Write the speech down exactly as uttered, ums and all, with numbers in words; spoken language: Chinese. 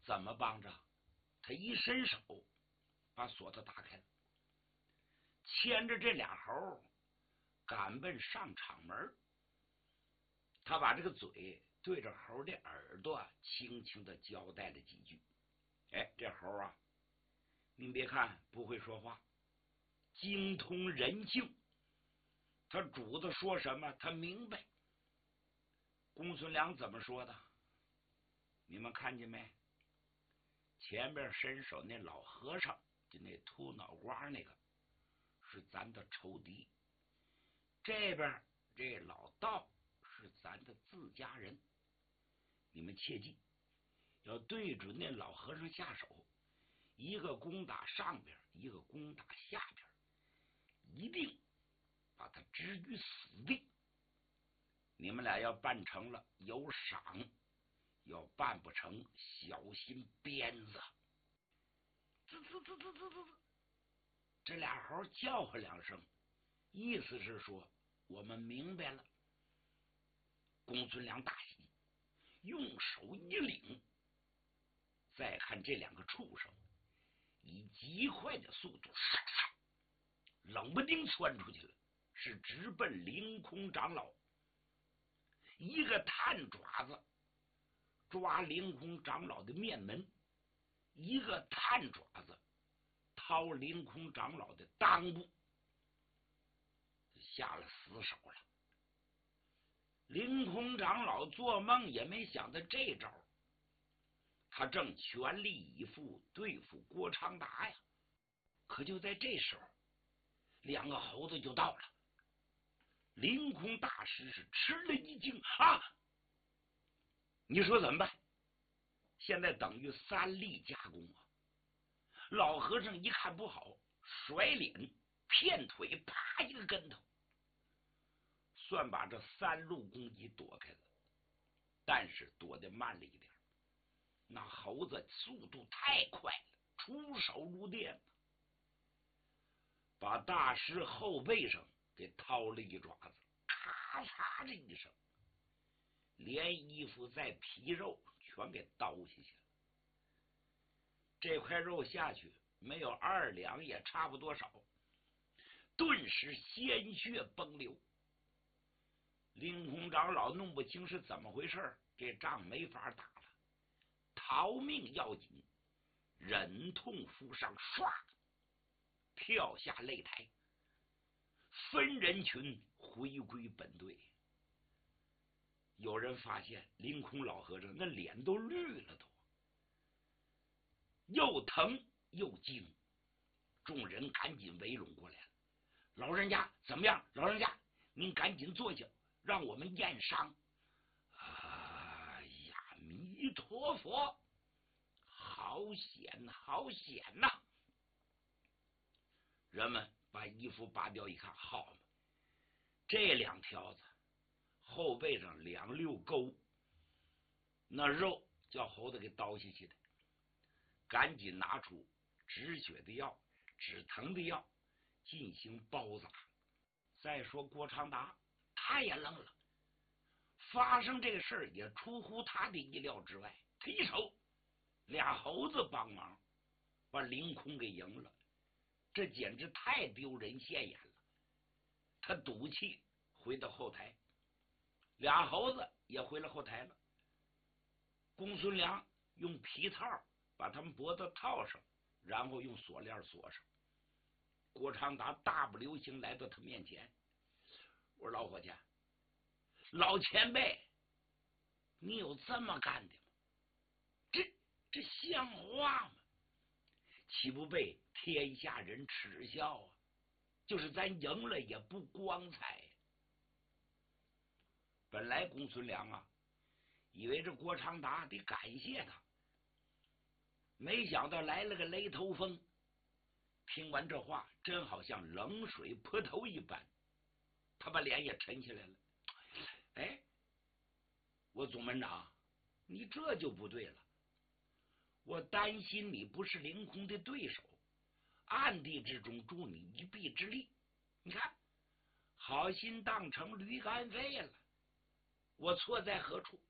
怎么帮着？他一伸手把锁头打开了，牵着这俩猴赶奔上场门。他把这个嘴对着猴的耳朵轻轻的交代了几句。哎，这猴啊，您别看不会说话，精通人性，他主子说什么他明白。公孙良怎么说的？你们看见没？前边伸手那老和尚，就那秃脑瓜那个，是咱的仇敌。这边这老道是咱的自家人。你们切记，要对准那老和尚下手，一个攻打上边，一个攻打下边，一定把他置于死地。你们俩要办成了有赏，要办不成小心鞭子。滋滋滋滋滋滋，这俩猴叫唤两声，意思是说我们明白了。公孙良大喜，用手一领，再看这两个畜生以极快的速度冷不丁窜出去了，是直奔凌空长老。一个探爪子抓凌空长老的面门，一个探爪子掏凌空长老的裆部，下了死手了。凌空长老做梦也没想到这招，他正全力以赴对付郭长达呀。可就在这时候，两个猴子就到了。凌空大师是吃了一惊啊！你说怎么办？现在等于三力加工啊！老和尚一看不好，甩脸骗腿，啪一个跟头，算把这三路攻击躲开了，但是躲得慢了一点。那猴子速度太快了，出手如电，把大师后背上给掏了一爪子，咔嚓这一声，连衣服带皮肉全给刀下去了。这块肉下去没有二两也差不多少，顿时鲜血崩流。凌空长老弄不清是怎么回事，这仗没法打了，逃命要紧，忍痛负伤，唰跳下擂台，分人群回归本队。有人发现凌空老和尚那脸都绿了，都又疼又惊，众人赶紧围拢过来了。老人家怎么样？老人家您赶紧坐下，让我们验伤。哎呀，弥陀佛，好险好险呐！人们把衣服扒掉一看，好嘛，这两条子后背上两溜沟，那肉叫猴子给刀下去的。赶紧拿出止血的药、止疼的药进行包扎。再说郭长达，他也愣了，发生这个事儿也出乎他的意料之外。他一瞅，俩猴子帮忙把凌空给赢了，这简直太丢人现眼了。他赌气回到后台，俩猴子也回了后台了。公孙良用皮套把他们脖子套上，然后用锁链锁上。郭长达大步流星来到他面前，我说老伙计，老前辈，你有这么干的吗？这这像话吗？岂不被天下人耻笑啊？就是咱赢了也不光彩。本来公孙良啊，以为这郭长达得感谢他，没想到来了个雷头风。听完这话，真好像冷水泼头一般，他把脸也沉下来了。哎，我总门长，你这就不对了。我担心你不是凌空的对手，暗地之中助你一臂之力。你看，好心当成驴肝肺了。我错在何处？